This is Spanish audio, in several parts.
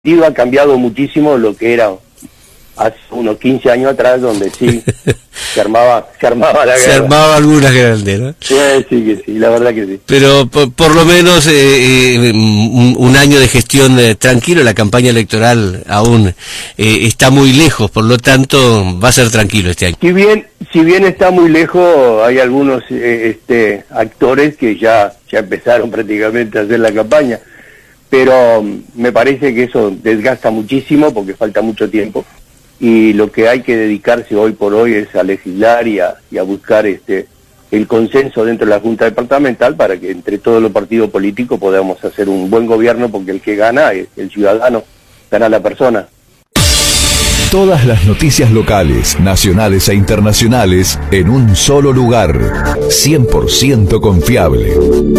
Ha cambiado muchísimo lo que era hace unos 15 años atrás, donde sí se armaba la guerra. Se armaba alguna grande, ¿no? Sí, que sí, la verdad que sí. Pero por lo menos un año de gestión tranquilo. La campaña electoral aún está muy lejos, por lo tanto va a ser tranquilo este año. Si bien está muy lejos, hay algunos actores que ya empezaron prácticamente a hacer la campaña, pero me parece que eso desgasta muchísimo porque falta mucho tiempo, y lo que hay que dedicarse hoy por hoy es a legislar y a buscar el consenso dentro de la Junta Departamental para que entre todos los partidos políticos podamos hacer un buen gobierno, porque el que gana es el ciudadano, gana la persona. Todas las noticias locales, nacionales e internacionales en un solo lugar. 100% confiable.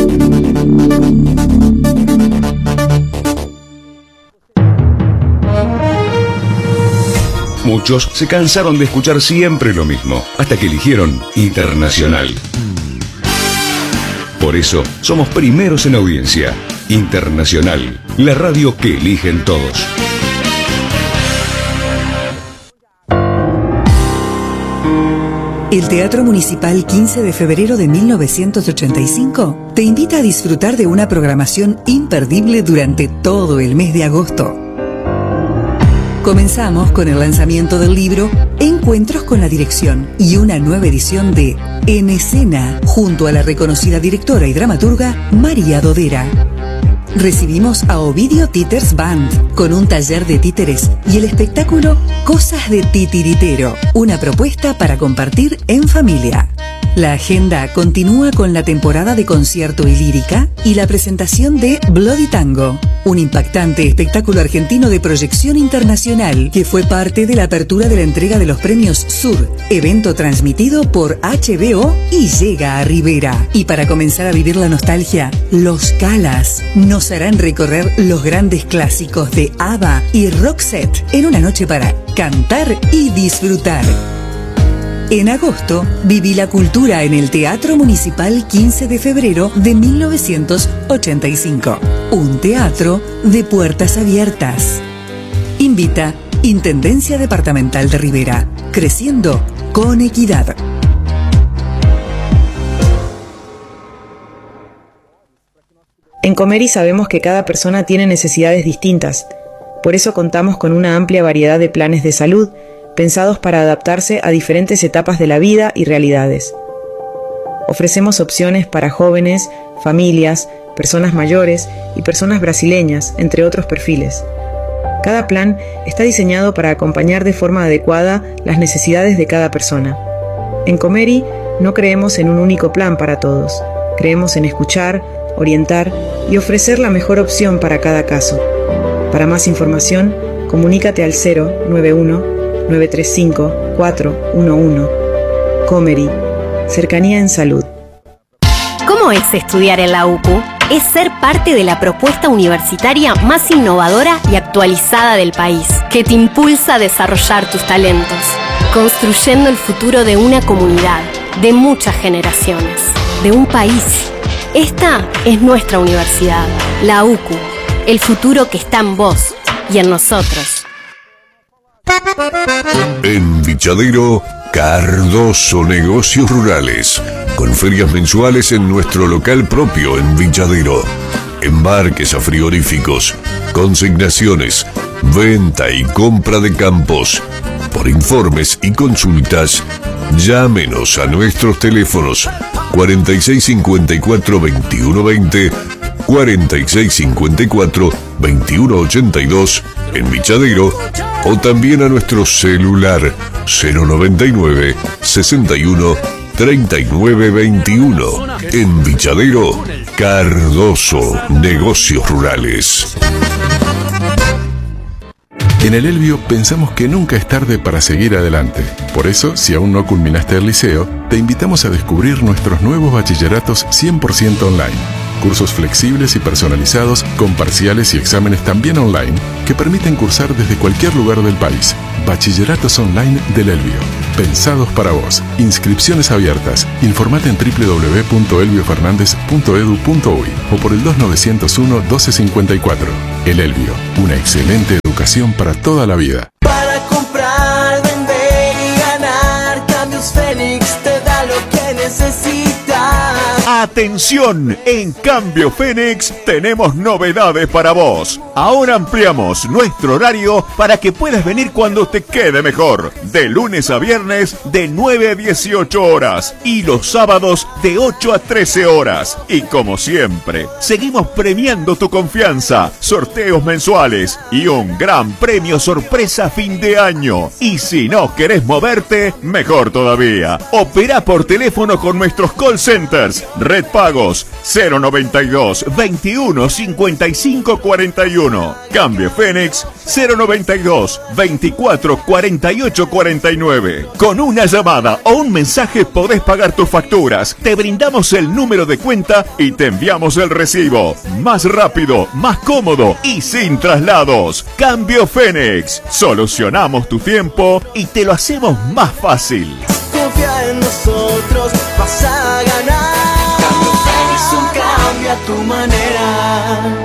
Muchos se cansaron de escuchar siempre lo mismo, hasta que eligieron Internacional. Por eso, somos primeros en audiencia. Internacional, la radio que eligen todos. El Teatro Municipal 15 de febrero de 1985 te invita a disfrutar de una programación imperdible durante todo el mes de agosto. Comenzamos con el lanzamiento del libro Encuentros con la Dirección y una nueva edición de En Escena, junto a la reconocida directora y dramaturga María Dodera. Recibimos a Ovidio Titers Band con un taller de títeres y el espectáculo Cosas de Titiritero, una propuesta para compartir en familia. La agenda continúa con la temporada de concierto y lírica y la presentación de Bloody Tango, un impactante espectáculo argentino de proyección internacional que fue parte de la apertura de la entrega de los premios Sur, evento transmitido por HBO y llega a Rivera. Y para comenzar a vivir la nostalgia, Los Calas nos harán recorrer los grandes clásicos de ABBA y Roxette en una noche para cantar y disfrutar. En agosto, viví la cultura en el Teatro Municipal 15 de febrero de 1985. Un teatro de puertas abiertas. Invita Intendencia Departamental de Rivera. Creciendo con equidad. En Comeri sabemos que cada persona tiene necesidades distintas. Por eso contamos con una amplia variedad de planes de salud pensados para adaptarse a diferentes etapas de la vida y realidades. Ofrecemos opciones para jóvenes, familias, personas mayores y personas brasileñas, entre otros perfiles. Cada plan está diseñado para acompañar de forma adecuada las necesidades de cada persona. En Comeri no creemos en un único plan para todos. Creemos en escuchar, orientar y ofrecer la mejor opción para cada caso. Para más información, comunícate al 091-935-411. Comeri, cercanía en salud. ¿Cómo es estudiar en la UCU? Es ser parte de la propuesta universitaria más innovadora y actualizada del país, que te impulsa a desarrollar tus talentos, construyendo el futuro de una comunidad, de muchas generaciones, de un país. Esta es nuestra universidad, la UCU, el futuro que está en vos y en nosotros. En Vichadero, Cardoso Negocios Rurales, con ferias mensuales en nuestro local propio en Vichadero. Embarques a frigoríficos, consignaciones, venta y compra de campos. Por informes y consultas, llámenos a nuestros teléfonos 4654-2120, 4654-2182 en Vichadero, o también a nuestro celular 099 61 39 21. En Vichadero, Cardoso Negocios Rurales. En el Elbio pensamos que nunca es tarde para seguir adelante. Por eso, si aún no culminaste el liceo, te invitamos a descubrir nuestros nuevos bachilleratos 100% online. cursos flexibles y personalizados con parciales y exámenes también online que permiten cursar desde cualquier lugar del país. Bachilleratos online del Elbio. Pensados para vos. Inscripciones abiertas. Informate en www.elbiofernandez.edu.uy o por el 2901-1254. El Elbio. Una excelente educación para toda la vida. Para comprar, vender y ganar, Cambios Fénix te da lo que necesitas. ¡Atención! En Cambio Fénix tenemos novedades para vos. Ahora ampliamos nuestro horario para que puedas venir cuando te quede mejor. De lunes a viernes de 9 a 18 horas y los sábados de 8 a 13 horas. Y como siempre, seguimos premiando tu confianza, sorteos mensuales y un gran premio sorpresa fin de año. Y si no querés moverte, mejor todavía. Opera por teléfono con nuestros call centers. Red Pagos 092 21 55 41. Cambio Fénix 092 24 48 49. Con una llamada o un mensaje podés pagar tus facturas. Te brindamos el número de cuenta y te enviamos el recibo. Más rápido, más cómodo y sin traslados. Cambio Fénix. Solucionamos tu tiempo y te lo hacemos más fácil. Confía en nosotros, vas a ganar. Cambio Fénix, un cambio a tu manera.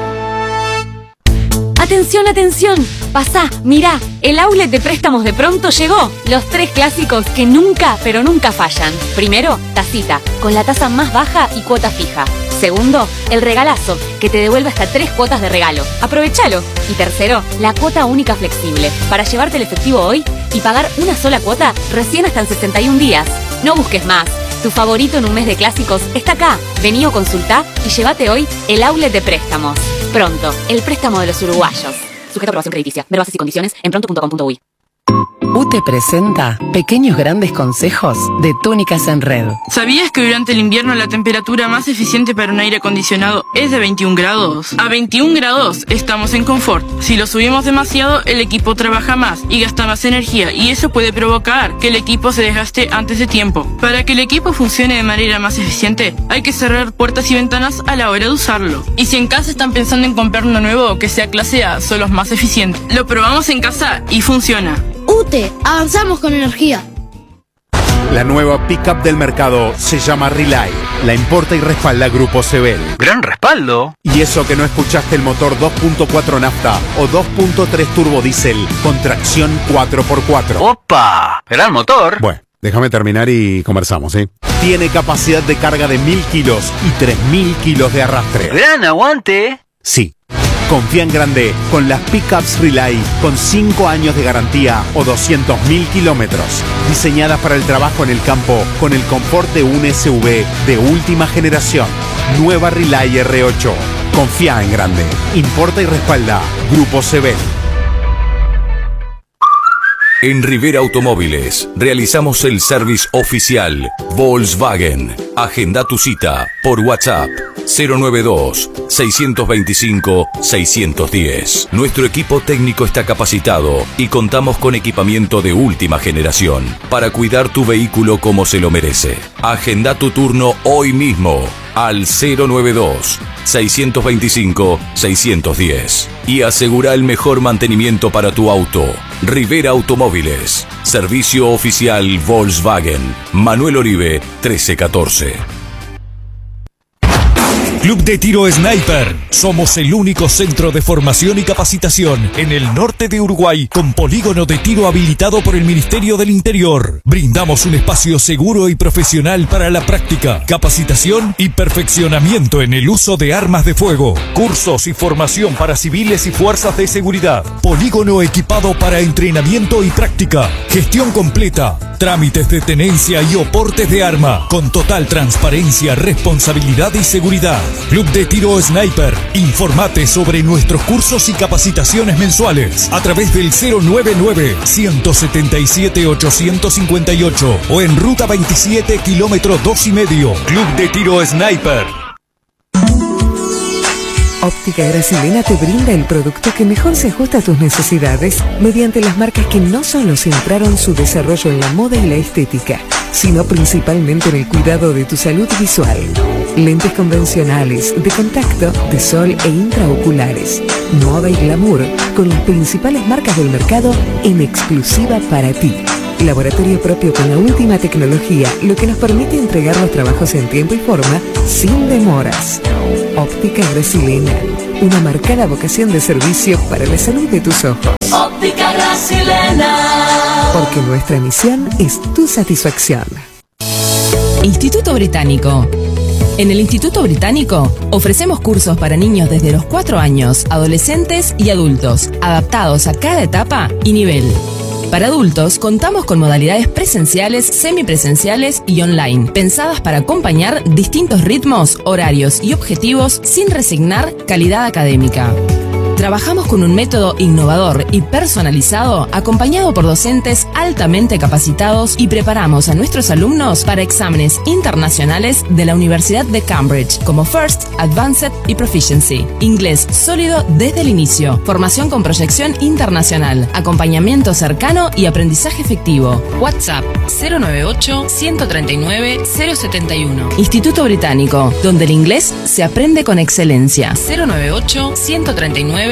Atención, atención, pasá, mirá, el outlet de préstamos de Pronto llegó. Los 3 clásicos que nunca, pero nunca fallan. Primero, tacita, con la tasa más baja y cuota fija. Segundo, el regalazo, que te devuelve hasta 3 cuotas de regalo. Aprovechalo. Y tercero, la cuota única flexible, para llevarte el efectivo hoy y pagar una sola cuota recién hasta en 61 días. No busques más. Tu favorito en un mes de clásicos está acá. Vení o consultá y llévate hoy el outlet de préstamos. Pronto, el préstamo de los uruguayos. Sujeto a aprobación crediticia. Ver bases y condiciones en pronto.com.uy. UTE presenta Pequeños Grandes Consejos de Túnicas en Red. ¿Sabías que durante el invierno la temperatura más eficiente para un aire acondicionado es de 21 grados? A 21 grados estamos en confort. Si lo subimos demasiado, el equipo trabaja más y gasta más energía, y eso puede provocar que el equipo se desgaste antes de tiempo. Para que el equipo funcione de manera más eficiente, hay que cerrar puertas y ventanas a la hora de usarlo. Y si en casa están pensando en comprar uno nuevo que sea clase A, son los más eficientes. Lo probamos en casa y funciona. UTE, avanzamos con energía. La nueva pickup del mercado se llama Relay. La importa y respalda Grupo Sebel. ¡Gran respaldo! Y eso que no escuchaste el motor 2.4 nafta o 2.3 turbo diésel con tracción 4x4. ¡Opa! ¡Gran motor! Bueno, déjame terminar y conversamos, ¿sí? Tiene capacidad de carga de 1000 kilos y 3000 kilos de arrastre. ¡Gran aguante! Sí. Confía en grande con las pickups Relay con 5 años de garantía o 200.000 kilómetros. Diseñadas para el trabajo en el campo con el confort de un SUV de última generación. Nueva Relay R8. Confía en grande. Importa y respalda Grupo Sebel. En Rivera Automóviles realizamos el service oficial Volkswagen. Agenda tu cita por WhatsApp 092-625-610. Nuestro equipo técnico está capacitado y contamos con equipamiento de última generación para cuidar tu vehículo como se lo merece. Agenda tu turno hoy mismo al 092-625-610 y asegura el mejor mantenimiento para tu auto. Rivera Automóviles, servicio oficial Volkswagen. Manuel Oribe, 1314. Club de Tiro Sniper. Somos el único centro de formación y capacitación en el norte de Uruguay con polígono de tiro habilitado por el Ministerio del Interior. Brindamos un espacio seguro y profesional para la práctica, capacitación y perfeccionamiento en el uso de armas de fuego. Cursos y formación para civiles y fuerzas de seguridad. Polígono equipado para entrenamiento y práctica. Gestión completa. Trámites de tenencia y oportes de arma con total transparencia, responsabilidad y seguridad. Club de Tiro Sniper. Informate sobre nuestros cursos y capacitaciones mensuales a través del 099-177-858 o en Ruta 27, kilómetro 2,5. Club de Tiro Sniper. Óptica Brasilena te brinda el producto que mejor se ajusta a tus necesidades mediante las marcas que no solo centraron su desarrollo en la moda y la estética, sino principalmente en el cuidado de tu salud visual. Lentes convencionales, de contacto, de sol e intraoculares. Moda y glamour con las principales marcas del mercado en exclusiva para ti. Laboratorio propio con la última tecnología, lo que nos permite entregar los trabajos en tiempo y forma sin demoras. Óptica Brasilena, una marcada vocación de servicio para la salud de tus ojos. Óptica Brasilena. Porque nuestra misión es tu satisfacción. Instituto Británico. En el Instituto Británico ofrecemos cursos para niños desde los 4 años, adolescentes y adultos, adaptados a cada etapa y nivel. Para adultos, contamos con modalidades presenciales, semipresenciales y online, pensadas para acompañar distintos ritmos, horarios y objetivos sin resignar calidad académica. Trabajamos con un método innovador y personalizado, acompañado por docentes altamente capacitados, y preparamos a nuestros alumnos para exámenes internacionales de la Universidad de Cambridge, como First, Advanced y Proficiency. Inglés sólido desde el inicio, formación con proyección internacional, acompañamiento cercano y aprendizaje efectivo. WhatsApp 098-139-071. Instituto Británico, donde el inglés se aprende con excelencia. 098-139-071.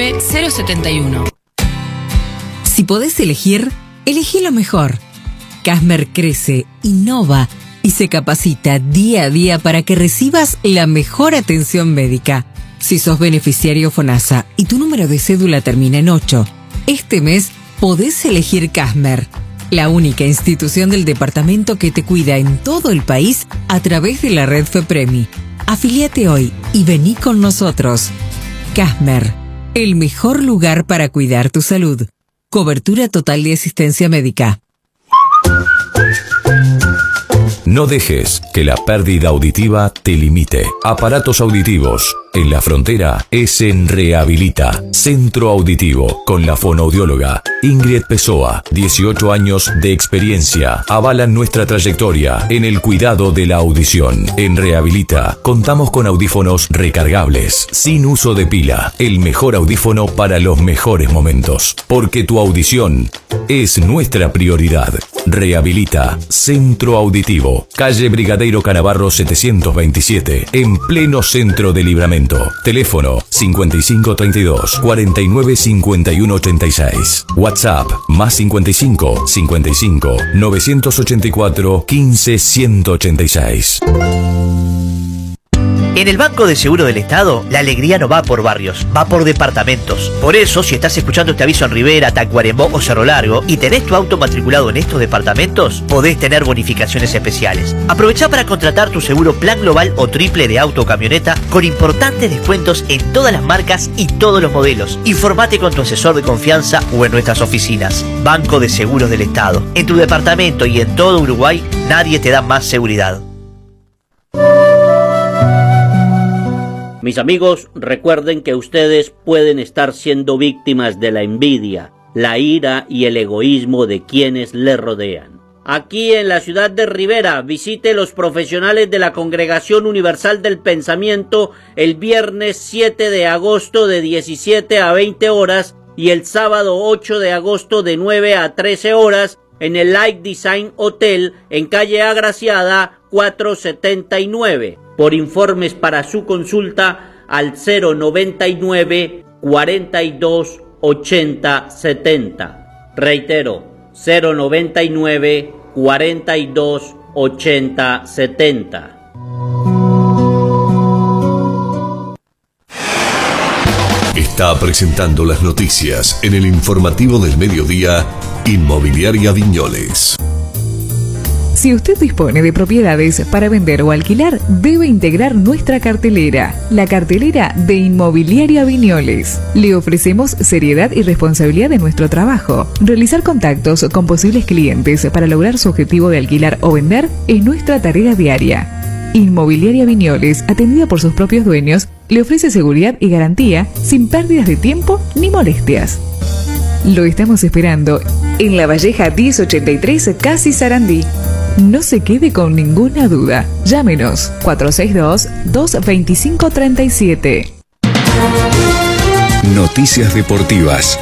Si podés elegir, elegí lo mejor. Casmer crece, innova y se capacita día a día para que recibas la mejor atención médica. Si sos beneficiario FONASA y tu número de cédula termina en 8, este mes podés elegir Casmer, la única institución del departamento que te cuida en todo el país a través de la red FEPREMI. Afiliate hoy y vení con nosotros. Casmer, el mejor lugar para cuidar tu salud. Cobertura total de asistencia médica. No dejes que la pérdida auditiva te limite. Aparatos auditivos. En la frontera es en Rehabilita, Centro Auditivo, con la fonoaudióloga Ingrid Pessoa. 18 años de experiencia avalan nuestra trayectoria en el cuidado de la audición. En Rehabilita contamos con audífonos recargables, sin uso de pila. El mejor audífono para los mejores momentos. Porque tu audición es nuestra prioridad. Rehabilita, Centro Auditivo, calle Brigadeiro Canavarro 727, en pleno centro de Libramento. Teléfono 5532 49 51 86. WhatsApp más 55 55 984 15 186. En el Banco de Seguro del Estado, la alegría no va por barrios, va por departamentos. Por eso, si estás escuchando este aviso en Rivera, Tacuarembó o Cerro Largo y tenés tu auto matriculado en estos departamentos, podés tener bonificaciones especiales. Aprovechá para contratar tu seguro plan global o triple de auto o camioneta con importantes descuentos en todas las marcas y todos los modelos. Informate con tu asesor de confianza o en nuestras oficinas. Banco de Seguros del Estado. En tu departamento y en todo Uruguay, nadie te da más seguridad. Mis amigos, recuerden que ustedes pueden estar siendo víctimas de la envidia, la ira y el egoísmo de quienes les rodean. Aquí en la ciudad de Rivera, visite los profesionales de la Congregación Universal del Pensamiento el viernes 7 de agosto de 17 a 20 horas y el sábado 8 de agosto de 9 a 13 horas en el Light Design Hotel en calle Agraciada 479. Por informes para su consulta al 099 42 80 70. Reitero, 099 42 80 70. Está presentando las noticias en el informativo del mediodía, Inmobiliaria Viñoles. Si usted dispone de propiedades para vender o alquilar, debe integrar nuestra cartelera, la cartelera de Inmobiliaria Viñoles. Le ofrecemos seriedad y responsabilidad en nuestro trabajo. Realizar contactos con posibles clientes para lograr su objetivo de alquilar o vender es nuestra tarea diaria. Inmobiliaria Viñoles, atendida por sus propios dueños, le ofrece seguridad y garantía sin pérdidas de tiempo ni molestias. Lo estamos esperando en La Valleja 1083, Casi Sarandí. No se quede con ninguna duda. Llámenos 462-225-37. Noticias deportivas.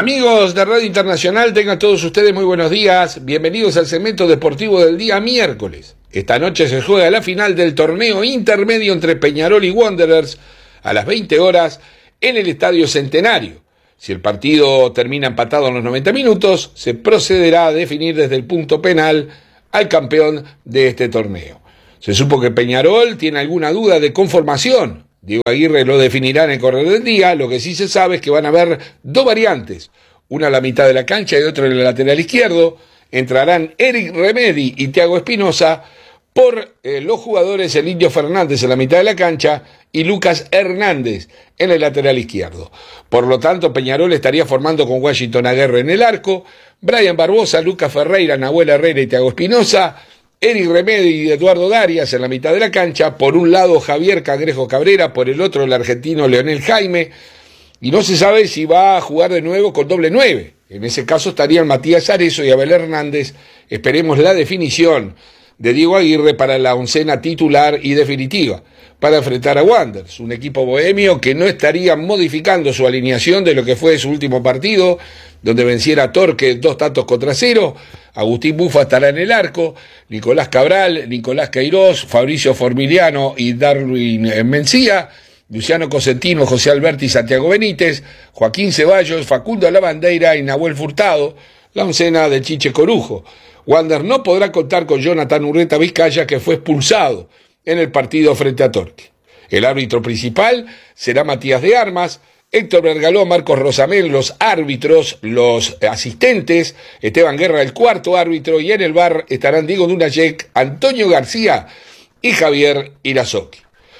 Amigos de Radio Internacional, tengan todos ustedes muy buenos días. Bienvenidos al segmento deportivo del día miércoles. Esta noche se juega la final del torneo intermedio entre Peñarol y Wanderers a las 20 horas en el Estadio Centenario. Si el partido termina empatado en los 90 minutos, se procederá a definir desde el punto penal al campeón de este torneo. Se supo que Peñarol tiene alguna duda de conformación. Diego Aguirre lo definirá en el correr del día. Lo que sí se sabe es que van a haber dos variantes, una a la mitad de la cancha y otra en el lateral izquierdo. Entrarán Eric Remedi y Thiago Espinosa por los jugadores el Indio Fernández en la mitad de la cancha y Lucas Hernández en el lateral izquierdo. Por lo tanto, Peñarol estaría formando con Washington Aguirre en el arco, Brian Barbosa, Lucas Ferreira, Nahuel Herrera y Thiago Espinosa, Eric Remedi y Eduardo Darias en la mitad de la cancha, por un lado Javier Cangrejo Cabrera, por el otro el argentino Leonel Jaime, y no se sabe si va a jugar de nuevo con doble 9. En ese caso estarían Matías Arezo y Abel Hernández. Esperemos la definición de Diego Aguirre para la oncena titular y definitiva, para enfrentar a Wanderers, un equipo bohemio que no estaría modificando su alineación de lo que fue su último partido, donde venciera a Torque 2-0. Agustín Bufa estará en el arco, Nicolás Cabral, Nicolás Queiroz, Fabricio Formiliano y Darwin Mencía, Luciano Cosentino, José Alberti y Santiago Benítez, Joaquín Ceballos, Facundo Lavandeira y Nahuel Furtado, la oncena de Chiche Corujo. Wander no podrá contar con Jonathan Urreta Vizcaya, que fue expulsado en el partido frente a Torque. El árbitro principal será Matías de Armas, Héctor Bergaló, Marcos Rosamel, los árbitros, los asistentes, Esteban Guerra, el cuarto árbitro, y en el VAR estarán Diego Dunayek, Antonio García y Javier Irazoqui.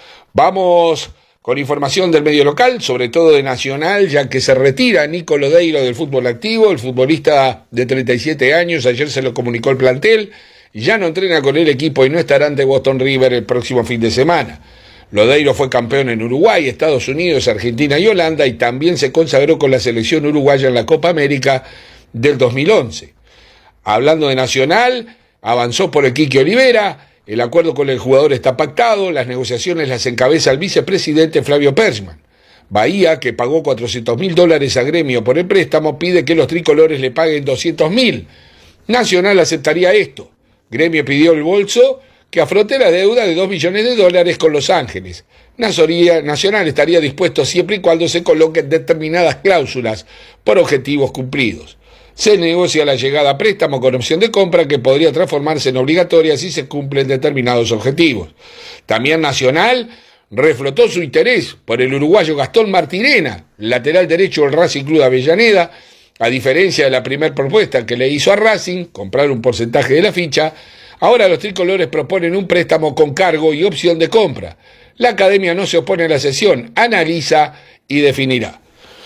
Vamos con información del medio local, sobre todo de Nacional, ya que se retira Nico Lodeiro del fútbol activo, el futbolista de 37 años, ayer se lo comunicó el plantel, ya no entrena con el equipo y no estará ante Boston River el próximo fin de semana. Lodeiro fue campeón en Uruguay, Estados Unidos, Argentina y Holanda, y también se consagró con la selección uruguaya en la Copa América del 2011. Hablando de Nacional, avanzó por el Quique Olivera. El acuerdo con el jugador está pactado, las negociaciones las encabeza el vicepresidente Flavio Persman. Bahía, que pagó $400.000 a Gremio por el préstamo, pide que los tricolores le paguen $200.000. Nacional aceptaría esto. Gremio pidió el bolso que afronte la deuda de $2 millones con Los Ángeles. Nacional estaría dispuesto siempre y cuando se coloquen determinadas cláusulas por objetivos cumplidos. Se negocia la llegada a préstamo con opción de compra que podría transformarse en obligatoria si se cumplen determinados objetivos. También Nacional reflotó su interés por el uruguayo Gastón Martirena, lateral derecho del Racing Club de Avellaneda. A diferencia de la primera propuesta que le hizo a Racing, comprar un porcentaje de la ficha, ahora los tricolores proponen un préstamo con cargo y opción de compra. La academia no se opone a la cesión, analiza y definirá.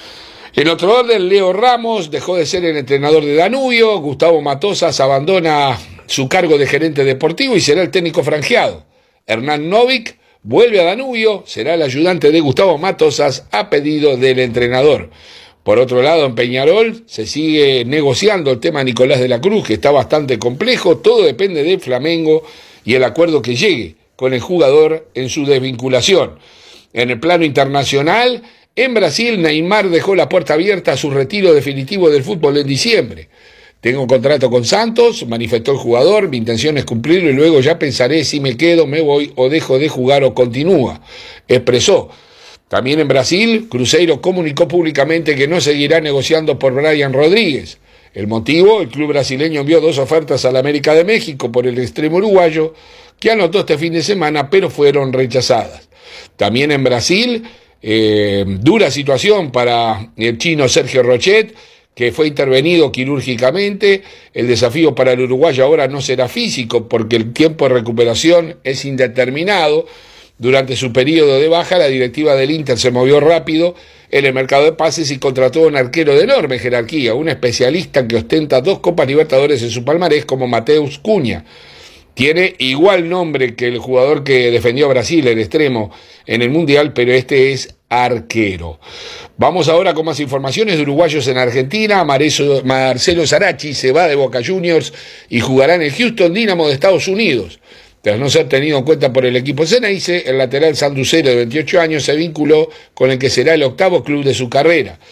En otro orden, Leo Ramos dejó de ser el entrenador de Danubio, Gustavo Matosas abandona su cargo de gerente deportivo y será el técnico franjeado. Hernán Novik vuelve a Danubio, será el ayudante de Gustavo Matosas a pedido del entrenador. Por otro lado, en Peñarol se sigue negociando el tema Nicolás de la Cruz, que está bastante complejo, todo depende de Flamengo y el acuerdo que llegue con el jugador en su desvinculación. En el plano internacional, en Brasil, Neymar dejó la puerta abierta a su retiro definitivo del fútbol en diciembre. Tengo contrato con Santos, manifestó el jugador, mi intención es cumplirlo y luego ya pensaré si me quedo, me voy o dejo de jugar o continúa, expresó. También en Brasil, Cruzeiro comunicó públicamente que no seguirá negociando por Brian Rodríguez. El motivo, el club brasileño envió 2 ofertas a la América de México por el extremo uruguayo, que anotó este fin de semana, pero fueron rechazadas. También en Brasil, dura situación para el chino Sergio Rochet, que fue intervenido quirúrgicamente. El desafío para el uruguayo ahora no será físico, porque el tiempo de recuperación es indeterminado. Durante su periodo de baja, la directiva del Inter se movió rápido en el mercado de pases y contrató a un arquero de enorme jerarquía, un especialista que ostenta 2 Copas Libertadores en su palmarés como Mateus Cunha. Tiene igual nombre que el jugador que defendió a Brasil, el extremo, en el Mundial, pero este es arquero. Vamos ahora con más informaciones de uruguayos en Argentina. Marcelo Sarachi se va de Boca Juniors y jugará en el Houston Dynamo de Estados Unidos. Tras no ser tenido en cuenta por el equipo Ceneice, el lateral sanducero de 28 años se vinculó con el que será el 8º club de su carrera.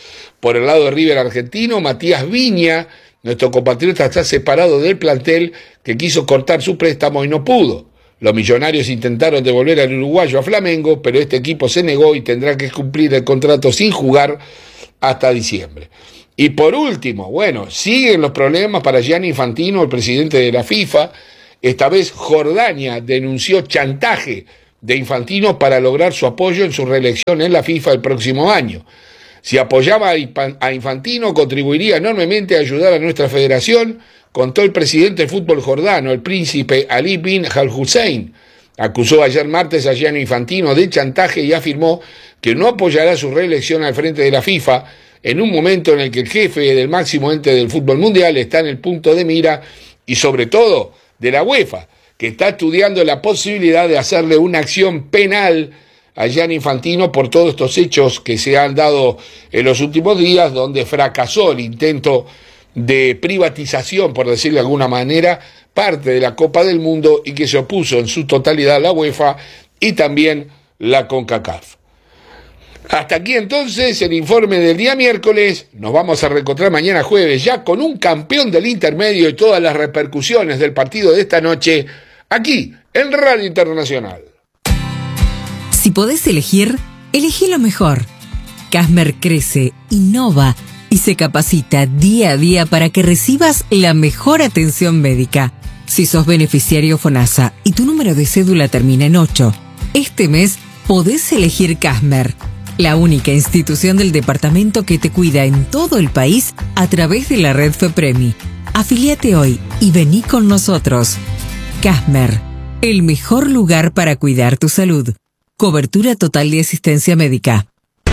Por el lado de River argentino, Matías Viña, nuestro compatriota, está separado del plantel que quiso cortar su préstamo y no pudo. Los millonarios intentaron devolver al uruguayo a Flamengo, pero este equipo se negó y tendrá que cumplir el contrato sin jugar hasta diciembre. Y por último, bueno, siguen los problemas para Gianni Infantino, el presidente de la FIFA. Esta vez Jordania denunció chantaje de Infantino para lograr su apoyo en su reelección en la FIFA el próximo año. Si apoyaba a Infantino, contribuiría enormemente a ayudar a nuestra federación, contó el presidente del fútbol jordano, el príncipe Ali bin Al Hussein. Acusó ayer martes a Gianni Infantino de chantaje y afirmó que no apoyará su reelección al frente de la FIFA en un momento en el que el jefe del máximo ente del fútbol mundial está en el punto de mira y sobre todo de la UEFA, que está estudiando la posibilidad de hacerle una acción penal a Gianni Infantino por todos estos hechos que se han dado en los últimos días, donde fracasó el intento de privatización, por decirlo de alguna manera, parte de la Copa del Mundo y que se opuso en su totalidad la UEFA y también la CONCACAF. Hasta aquí entonces el informe del día miércoles. Nos vamos a reencontrar mañana jueves ya con un campeón del intermedio y todas las repercusiones del partido de esta noche aquí en Radio Internacional. Si podés elegir, elegí lo mejor. Casmer crece, innova y se capacita día a día para que recibas la mejor atención médica. Si sos beneficiario FONASA y tu número de cédula termina en 8, este mes podés elegir Casmer, la única institución del departamento que te cuida en todo el país a través de la red FEPREMI. Afíliate hoy y vení con nosotros. Casmer, el mejor lugar para cuidar tu salud. Cobertura total de asistencia médica.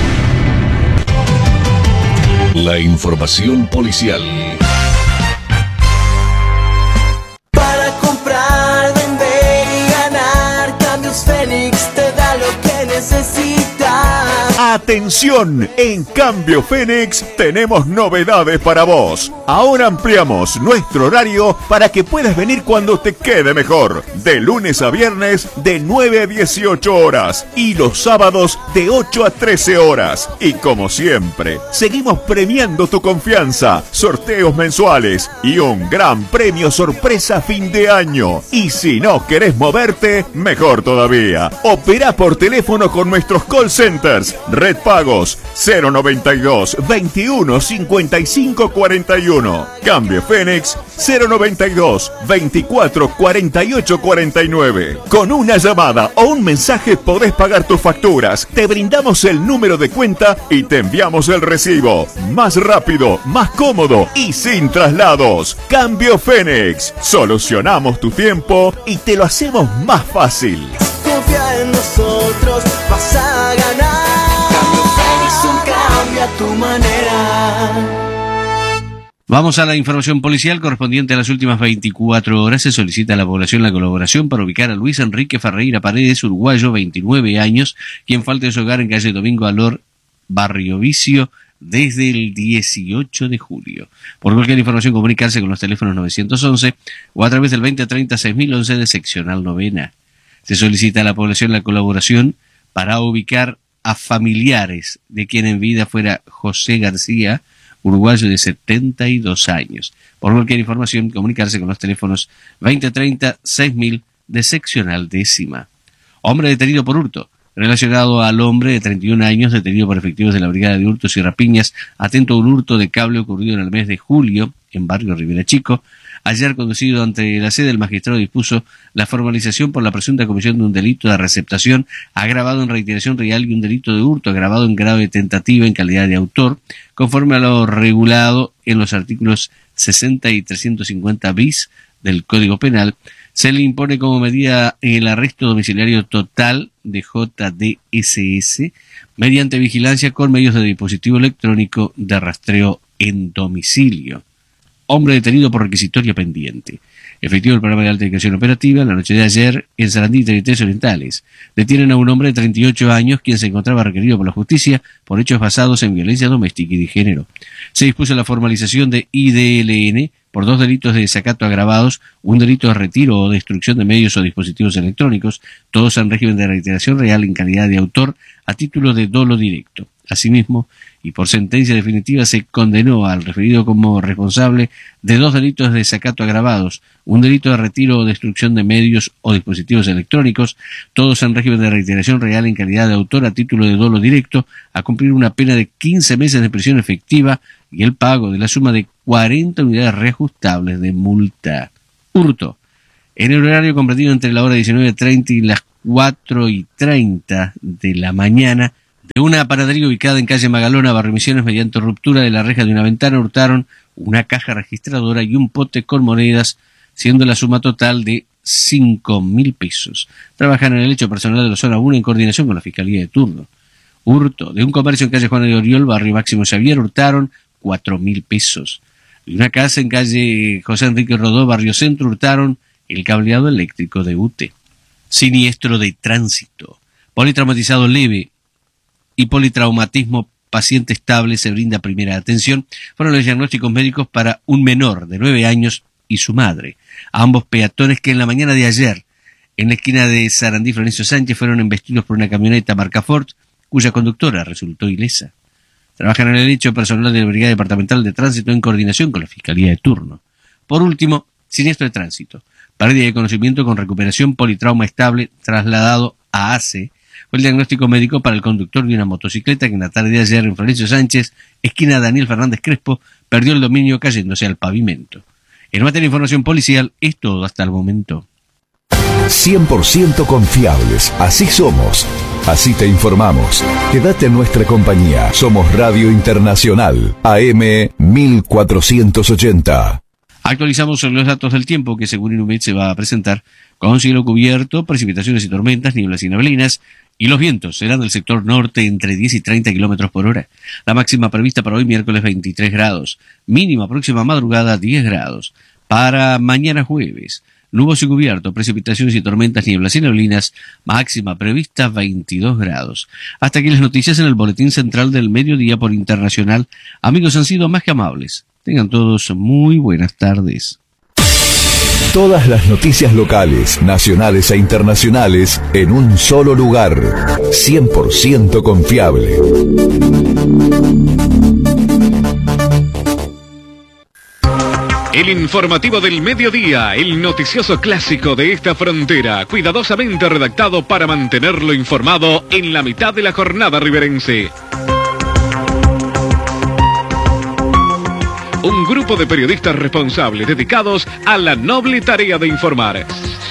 La información policial. Para comprar, vender y ganar, Cambios Fénix te da lo que necesitas. Atención, en Cambio Fénix tenemos novedades para vos. Ahora ampliamos nuestro horario para que puedas venir cuando te quede mejor. De lunes a viernes de 9 a 18 horas y los sábados de 8 a 13 horas. Y como siempre, seguimos premiando tu confianza, sorteos mensuales y un gran premio sorpresa a fin de año. Y si no querés moverte, mejor todavía. Opera por teléfono con nuestros call centers. Red Pagos 092 21 55 41. Cambio Fénix 092 24 48 49. Con una llamada o un mensaje podés pagar tus facturas. Te brindamos el número de cuenta y te enviamos el recibo. Más rápido, más cómodo y sin traslados. Cambio Fénix. Solucionamos tu tiempo y te lo hacemos más fácil. Confía en nosotros, vas a ganar. Cambio Fénix, un cambio a tu manera. Vamos a la información policial correspondiente a las últimas 24 horas. Se solicita a la población la colaboración para ubicar a Luis Enrique Ferreira Paredes, uruguayo, 29 años, quien falta de su hogar en calle Domingo Alor, Barrio Vicio, desde el 18 de julio. Por cualquier información, comunicarse con los teléfonos 911 o a través del 2030 6011 de seccional novena. Se solicita a la población la colaboración para ubicar a familiares de quien en vida fuera José García, uruguayo de 72 años. Por cualquier información, comunicarse con los teléfonos 2030 6000 de seccional décima. Hombre detenido por hurto. Relacionado al hombre de 31 años detenido por efectivos de la Brigada de Hurtos y Rapiñas, atento a un hurto de cable ocurrido en el mes de julio, en Barrio Rivera Chico. Ayer, conducido ante la sede, el magistrado dispuso la formalización por la presunta comisión de un delito de receptación agravado en reiteración real y un delito de hurto agravado en grave tentativa en calidad de autor, conforme a lo regulado en los artículos 60 y 350 bis del Código Penal. Se le impone como medida el arresto domiciliario total de JDSS mediante vigilancia con medios de dispositivo electrónico de rastreo en domicilio. Hombre detenido por requisitoria pendiente. Efectivo el programa de alta indicación operativa la noche de ayer en Sarandí y Territorios Orientales. Detienen a un hombre de 38 años quien se encontraba requerido por la justicia por hechos basados en violencia doméstica y de género. Se dispuso la formalización de IDLN por 2 delitos de desacato agravados, un delito de retiro o destrucción de medios o dispositivos electrónicos, todos en régimen de reiteración real en calidad de autor a título de dolo directo. Asimismo, y por sentencia definitiva, se condenó al referido como responsable de 2 delitos de desacato agravados, un delito de retiro o destrucción de medios o dispositivos electrónicos, todos en régimen de reiteración real en calidad de autor a título de dolo directo, a cumplir una pena de 15 meses de prisión efectiva y el pago de la suma de 40 unidades reajustables de multa. Hurto. En el horario comprendido entre la hora 19:30 y las 4:30 de la mañana, de una panadería ubicada en calle Magalona, Barrio Misiones, mediante ruptura de la reja de una ventana, hurtaron una caja registradora y un pote con monedas, siendo la suma total de 5.000 pesos. Trabajan en el hecho personal de la zona 1 en coordinación con la Fiscalía de turno. Hurto. De un comercio en calle Juana de Oriol, Barrio Máximo Xavier, hurtaron 4.000 pesos. De una casa en calle José Enrique Rodó, Barrio Centro, hurtaron el cableado eléctrico de UTE. Siniestro de tránsito. Politraumatizado leve y politraumatismo paciente estable, se brinda primera atención. Fueron los diagnósticos médicos para un menor de 9 años y su madre. A ambos peatones que en la mañana de ayer, en la esquina de Sarandí Florencio Sánchez, fueron embestidos por una camioneta marca Ford, cuya conductora resultó ilesa. Trabajan en el hecho personal de la Brigada Departamental de Tránsito en coordinación con la Fiscalía de turno. Por último, siniestro de tránsito. Pérdida de conocimiento con recuperación, politrauma estable, trasladado a ACE. Fue el diagnóstico médico para el conductor de una motocicleta que en la tarde de ayer en Florencio Sánchez, esquina Daniel Fernández Crespo, perdió el dominio cayéndose al pavimento. En materia de información policial, es todo hasta el momento. 100% confiables, así somos. Así te informamos. Quédate en nuestra compañía. Somos Radio Internacional, AM 1480. Actualizamos los datos del tiempo que según Inumet se va a presentar con cielo cubierto, precipitaciones y tormentas, nieblas y neblinas, y los vientos serán del sector norte entre 10 y 30 kilómetros por hora. La máxima prevista para hoy miércoles 23 grados, mínima próxima madrugada 10 grados. Para mañana jueves, nuboso y cubierto, precipitaciones y tormentas, nieblas y neblinas, máxima prevista 22 grados. Hasta aquí las noticias en el Boletín Central del Mediodía por Internacional. Amigos, han sido más que amables. Tengan todos muy buenas tardes. Todas las noticias locales, nacionales e internacionales en un solo lugar. 100% confiable. El informativo del mediodía, el noticioso clásico de esta frontera, cuidadosamente redactado para mantenerlo informado en la mitad de la jornada riverense. Un grupo de periodistas responsables dedicados a la noble tarea de informar.